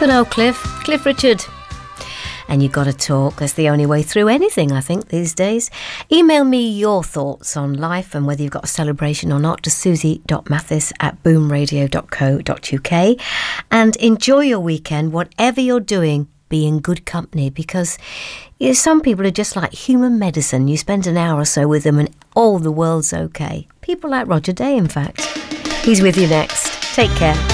Good old Cliff Richard. And you've got to talk. That's the only way through anything, I think, these days. Email me your thoughts on life and whether you've got a celebration or not to susie.mathis@boomradio.co.uk. And enjoy your weekend, whatever you're doing. Be in good company, because some people are just like human medicine. You spend an hour or so with them and all the world's okay. People like Roger Day, in fact. He's with you next. Take care.